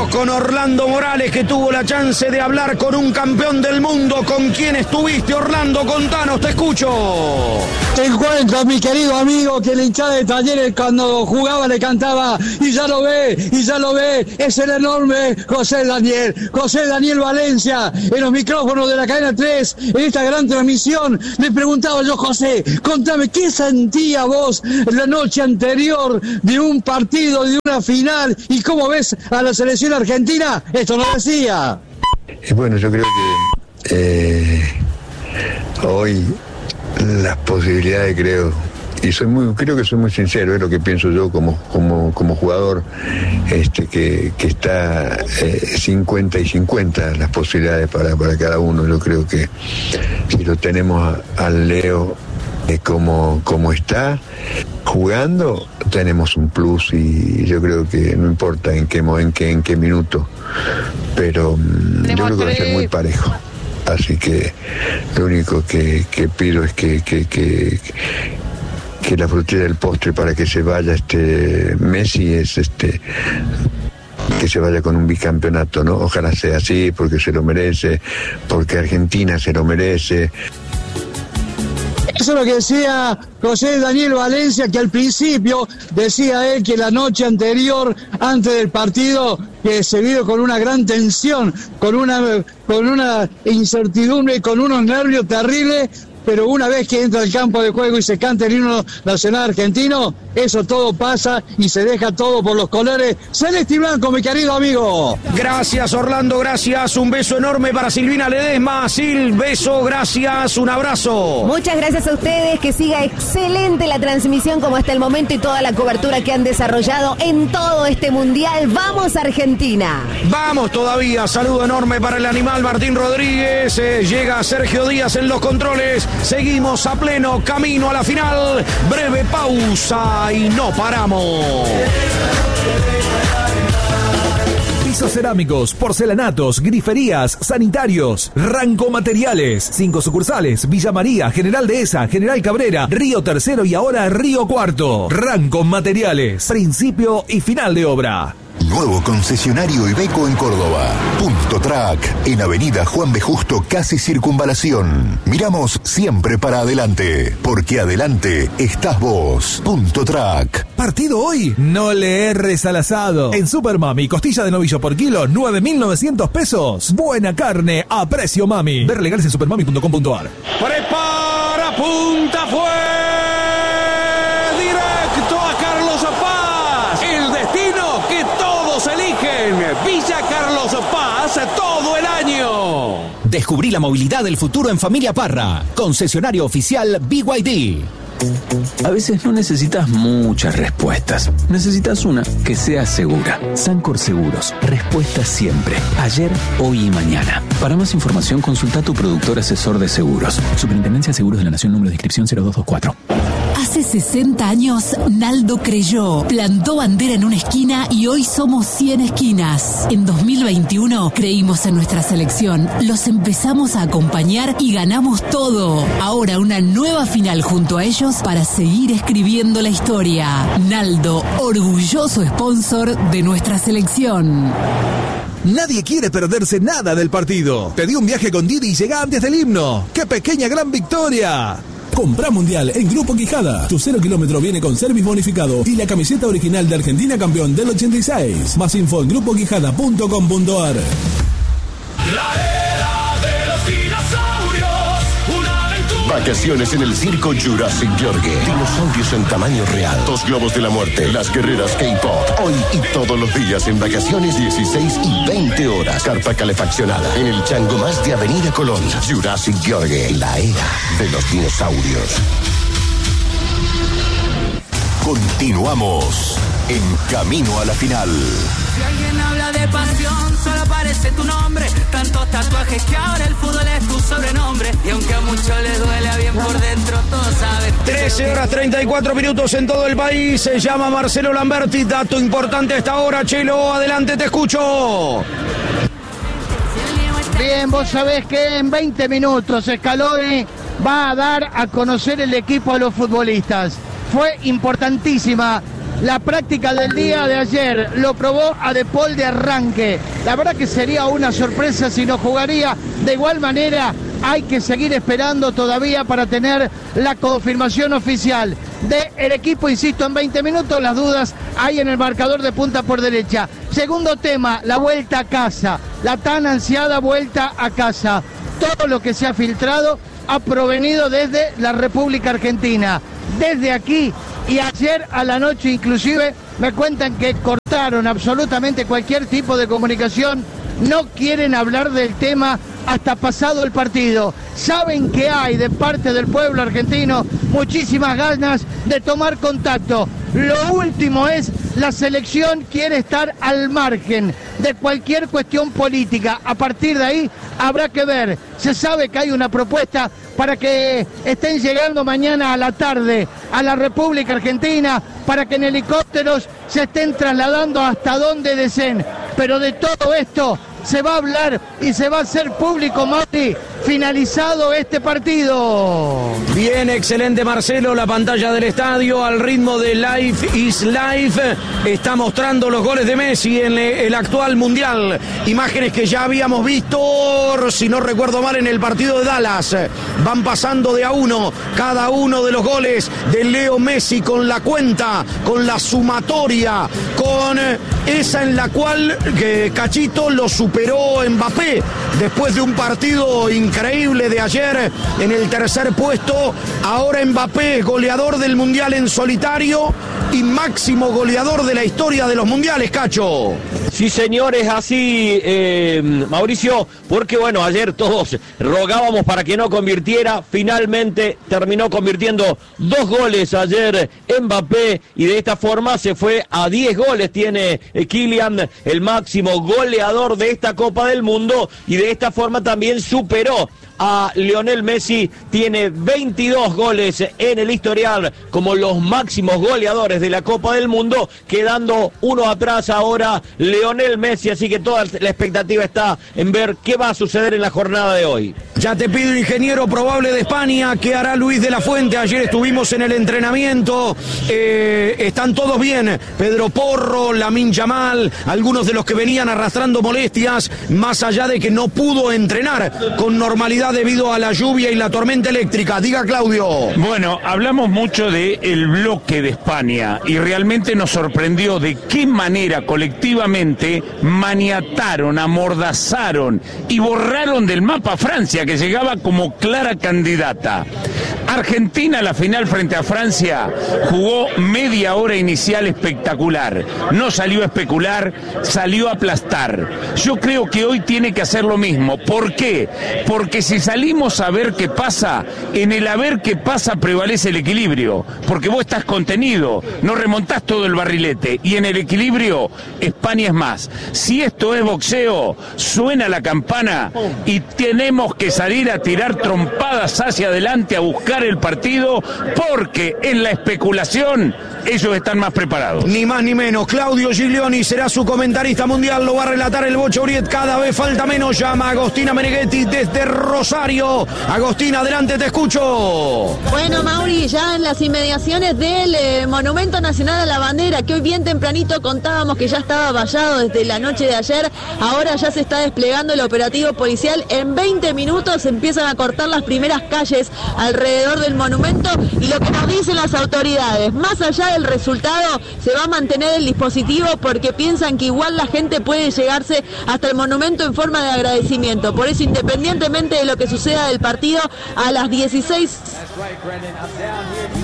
con Orlando Morales, que tuvo la chance de hablar con un campeón del mundo. ¿Con quién estuviste, Orlando? Contanos, te escucho. Te encuentro, mi querido amigo, que la hinchada de Talleres cuando jugaba le cantaba, y ya lo ve, es el enorme José Daniel Valencia, en los micrófonos de la cadena 3, en esta gran transmisión. Le preguntaba yo, José, contame, ¿qué sentía vos la noche anterior de un partido, de una final, y cómo ves a la selección argentina? Esto no decía. Bueno, yo creo que hoy las posibilidades, creo que soy muy sincero, es lo que pienso yo como jugador, que está 50 y 50 las posibilidades para cada uno. Yo creo que si lo tenemos al Leo como está jugando, tenemos un plus, y yo creo que no importa en qué minuto, pero yo creo que va a ser muy parejo. Así que lo único que pido es que la frutilla del postre para que se vaya Messi es que se vaya con un bicampeonato, ¿no? Ojalá sea así, porque se lo merece, porque Argentina se lo merece. Eso es lo que decía José Daniel Valencia, que al principio decía él que la noche anterior, antes del partido, que se vio con una gran tensión, con una incertidumbre, con unos nervios terribles, pero una vez que entra al campo de juego y se canta el himno nacional argentino, eso todo pasa y se deja todo por los colores celeste y blanco, mi querido amigo. Gracias, Orlando, gracias. Un beso enorme para Silvina Ledesma. Sil, beso, gracias, un abrazo. Muchas gracias a ustedes, que siga excelente la transmisión como hasta el momento y toda la cobertura que han desarrollado en todo este mundial. ¡Vamos, Argentina! Vamos todavía, saludo enorme para el animal Martín Rodríguez. Llega Sergio Díaz en los controles. Seguimos a pleno camino a la final. Breve pausa y no paramos. Pisos cerámicos, porcelanatos, griferías, sanitarios, Ranco Materiales. 5 sucursales: Villa María, General Dehesa, General Cabrera, Río Tercero y ahora Río Cuarto. Ranco Materiales, principio y final de obra. Nuevo concesionario Iveco en Córdoba. Punto Track, en Avenida Juan B. Justo, casi Circunvalación. Miramos siempre para adelante, porque adelante estás vos. Punto Track. ¿Partido hoy? No le erres al asado. En Super Mami, costilla de novillo por kilo, 9.900 pesos. Buena carne a precio mami. Ver legales en supermami.com.ar. Prepara, punta, fue directo a Carlos Paz. El destino que todos eligen. Villa Carlos Paz todo el año. Descubrí la movilidad del futuro en Familia Parra. Concesionario oficial BYD. A veces no necesitas muchas respuestas. Necesitas una que sea segura. Sancor Seguros. Respuesta siempre. Ayer, hoy y mañana. Para más información, consulta a tu productor asesor de seguros. Superintendencia de Seguros de la Nación, número de inscripción 0224. Hace 60 años, Naldo creyó, plantó bandera en una esquina y hoy somos 100 esquinas. En 2021 creímos en nuestra selección, los empezamos a acompañar y ganamos todo. Ahora una nueva final junto a ellos para seguir escribiendo la historia. Naldo, orgulloso sponsor de nuestra selección. Nadie quiere perderse nada del partido. Te di un viaje con Didi y llega antes del himno. ¡Qué pequeña gran victoria! Compra Mundial en Grupo Quijada. Tu 0 kilómetro viene con service bonificado y la camiseta original de Argentina campeón del 86. Más info en grupoquijada.com.ar. Vacaciones en el circo Jurassic Yorgue. Dinosaurios en tamaño real. 2 globos de la muerte. Las guerreras K-pop. Hoy y todos los días en vacaciones, 16 y 20 horas. Carpa calefaccionada. En el Chango Más de Avenida Colón. Jurassic Yorgue. La era de los dinosaurios. Continuamos en Camino a la Final. Si alguien habla de pasión, solo aparece tu nombre. Tantos tatuajes que ahora el fútbol es tu sobrenombre. Y aunque a muchos les duele, bien por dentro todos saben. 13 horas 34 minutos en todo el país. Se llama Marcelo Lamberti. Dato importante a esta hora, Chelo. Adelante, te escucho. Bien, vos sabés que en 20 minutos Scaloni va a dar a conocer el equipo a los futbolistas. Fue importantísima La práctica del día de ayer lo probó a De Paul de arranque. La verdad que sería una sorpresa si no jugaría. De igual manera, hay que seguir esperando todavía para tener la confirmación oficial del equipo. Insisto, en 20 minutos las dudas hay en el marcador de punta por derecha. Segundo tema, la vuelta a casa, la tan ansiada vuelta a casa. Todo lo que se ha filtrado ha provenido desde la República Argentina, desde aquí, y ayer a la noche inclusive me cuentan que cortaron absolutamente cualquier tipo de comunicación. No quieren hablar del tema hasta pasado el partido. Saben que hay de parte del pueblo argentino muchísimas ganas de tomar contacto. Lo último es, la selección quiere estar al margen de cualquier cuestión política. A partir de ahí habrá que ver. Se sabe que hay una propuesta para que estén llegando mañana a la tarde a la República Argentina, para que en helicópteros se estén trasladando hasta donde deseen. Pero de todo esto se va a hablar y se va a hacer público, Mati, finalizado este partido. Bien, excelente, Marcelo. La pantalla del estadio al ritmo de Life is Life está mostrando los goles de Messi en el actual Mundial. Imágenes que ya habíamos visto, si no recuerdo mal, en el partido de Dallas. Van pasando de a uno cada uno de los goles de Leo Messi, con la cuenta, con la sumatoria, con esa en la cual Cachito lo superó Mbappé después de un partido increíble de ayer en el tercer puesto. Ahora Mbappé, goleador del Mundial en solitario y máximo goleador de la historia de los Mundiales, Cacho. Sí, señores, así, Mauricio, porque bueno, ayer todos rogábamos para que no convirtiera, finalmente terminó convirtiendo 2 goles ayer Mbappé, y de esta forma se fue a 10 goles, tiene Kylian, el máximo goleador de esta Copa del Mundo, y de esta forma también superó a Lionel Messi, tiene 22 goles en el historial como los máximos goleadores de la Copa del Mundo, quedando uno atrás ahora Lionel Messi, así que toda la expectativa está en ver qué va a suceder en la jornada de hoy. Ya te pido, ingeniero probable de España, ¿qué hará Luis de la Fuente? Ayer estuvimos en el entrenamiento, están todos bien, Pedro Porro, Lamine Yamal, algunos de los que venían arrastrando molestias, más allá de que no pudo entrenar con normalidad debido a la lluvia y la tormenta eléctrica. Diga, Claudio. Bueno, hablamos mucho del bloque de España y realmente nos sorprendió de qué manera colectivamente maniataron, amordazaron y borraron del mapa a Francia, que llegaba como clara candidata. Argentina, la final frente a Francia, jugó media hora inicial espectacular. No salió a especular, salió a aplastar. Yo creo que hoy tiene que hacer lo mismo. ¿Por qué? Porque si salimos a ver qué pasa, en el a ver qué pasa prevalece el equilibrio. Porque vos estás contenido, no remontás todo el barrilete. Y en el equilibrio, España es más. Si esto es boxeo, suena la campana y tenemos que salir a tirar trompadas hacia adelante, a buscar el partido, porque en la especulación ellos están más preparados. Ni más ni menos. Claudio Giglioni será su comentarista mundial, lo va a relatar el Bocho Uriet. Cada vez falta menos. Llama a Agostina Meneghetti desde Rosario. Agostina, adelante, te escucho. Bueno, Mauri, ya en las inmediaciones del Monumento Nacional a la Bandera, que hoy bien tempranito contábamos que ya estaba vallado desde la noche de ayer, ahora ya se está desplegando el operativo policial. En 20 minutos empiezan a cortar las primeras calles alrededor del monumento, y lo que nos dicen las autoridades, más allá del resultado, se va a mantener el dispositivo porque piensan que igual la gente puede llegarse hasta el monumento en forma de agradecimiento. Por eso, independientemente de lo que suceda del partido, a las 16